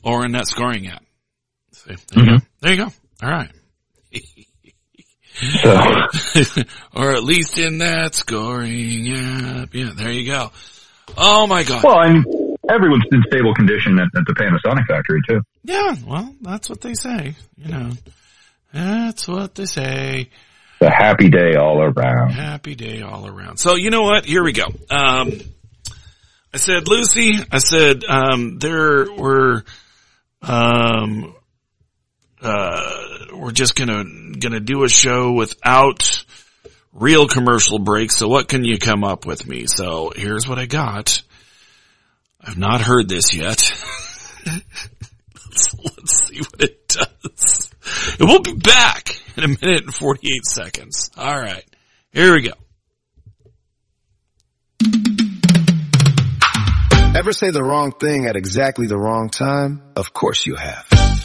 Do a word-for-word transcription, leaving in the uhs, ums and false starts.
or in that scoring app. See, there you Mm-hmm. go. There you go. All right. So, or at least in that scoring app. Yeah, there you go. Oh my God. well, and everyone's in stable condition at, at the Panasonic factory too. Yeah, well, that's what they say. You know, that's what they say. It's a happy day all around. Happy day all around. So you know what? Here we go. Um, I said, Lucy, I said, um, there were, um, uh, we're just gonna, gonna do a show without real commercial breaks. So what can you come up with me? So here's what I got. I've not heard this yet. So let's see what it does. And we'll be back in a minute and forty-eight seconds. All right. Here we go. Ever say the wrong thing at exactly the wrong time? Of course you have.